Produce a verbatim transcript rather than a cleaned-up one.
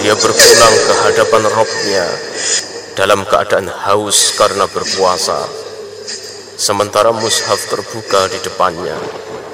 Dia berpulang ke hadapan Rabb-Nya dalam keadaan haus karena berpuasa, sementara mushaf terbuka di depannya.